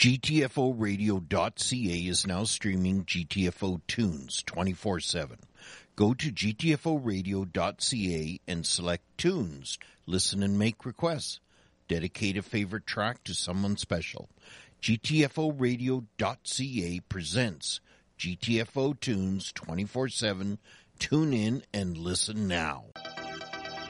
GTFOradio.ca is now streaming GTFO tunes 24/7. Go to GTFOradio.ca and select tunes. Listen and make requests. Dedicate a favorite track to someone special. GTFOradio.ca presents GTFO tunes 24/7. Tune in and listen now.